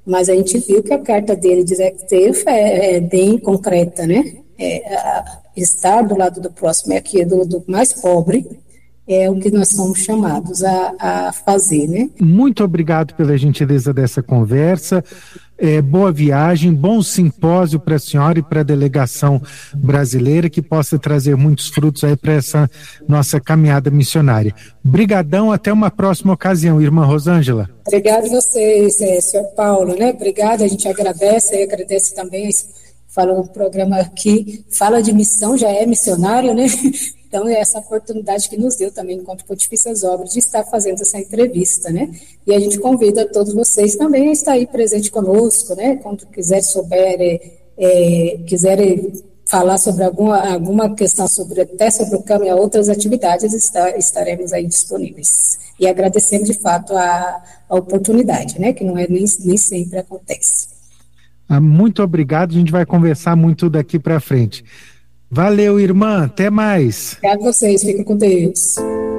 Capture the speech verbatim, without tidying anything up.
mas a gente viu que a carta dele de executive é, é bem concreta, né? É, a, estar do lado do próximo é aqui do, do mais pobre, é o que nós somos chamados a, a fazer, né? Muito obrigado pela gentileza dessa conversa. É, boa viagem, bom simpósio para a senhora e para a delegação brasileira, que possa trazer muitos frutos aí para essa nossa caminhada missionária. Brigadão, até uma próxima ocasião, irmã Rosângela. Obrigado a vocês, é, senhor Paulo, né? Obrigado, a gente agradece, e agradece também, falou o programa aqui, fala de missão, já é missionário, né? Então, é essa oportunidade que nos deu também, enquanto Pontifícias Obras, de estar fazendo essa entrevista, né? E a gente convida todos vocês também a estar aí presente conosco, né? Quando quiser souber, é, é, quiserem falar sobre alguma, alguma questão, sobre, até sobre o câmbio e outras atividades, está, estaremos aí disponíveis. E agradecendo, de fato, a, a oportunidade, né? Que não é nem, nem sempre acontece. Ah, muito obrigado, a gente vai conversar muito daqui para frente. Valeu, irmã, até mais. Obrigado a vocês, fiquem com Deus.